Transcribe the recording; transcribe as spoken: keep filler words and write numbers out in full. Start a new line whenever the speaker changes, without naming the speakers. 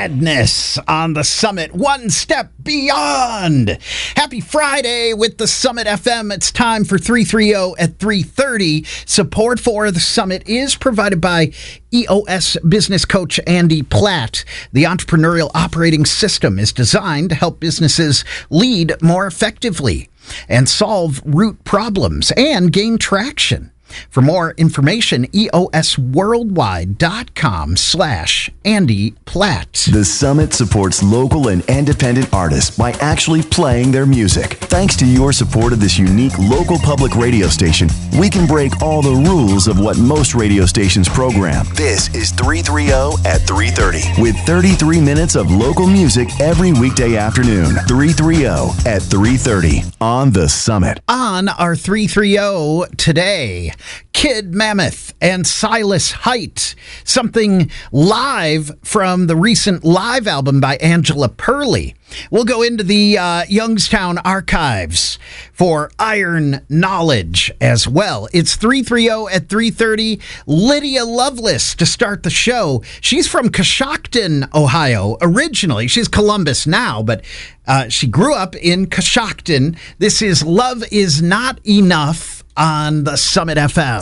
madness on the Summit, one step beyond. Happy Friday with the Summit F M. It's time for three thirty at three thirty. Support for the Summit is provided by E O S business coach Andy Platt. The entrepreneurial operating system is designed to help businesses lead more effectively and solve root problems and gain traction. For more information, eosworldwide.com slash Andy Platt.
The Summit supports local and independent artists by actually playing their music. Thanks to your support of this unique local public radio station, we can break all the rules of what most radio stations program. This is three thirty at three thirty, with thirty-three minutes of local music every weekday afternoon. three thirty at three thirty on The Summit.
On our three thirty today, Kid Mammoth and Silas Height, something live from the recent live album by Angela Perley. We'll go into the uh, Youngstown archives for Iron Knowledge as well. It's three thirty at three thirty. Lydia Lovelace to start the show. She's from Coshocton, Ohio, originally. She's Columbus now, but uh, she grew up in Coshocton. This is Love Is Not Enough on the Summit F M.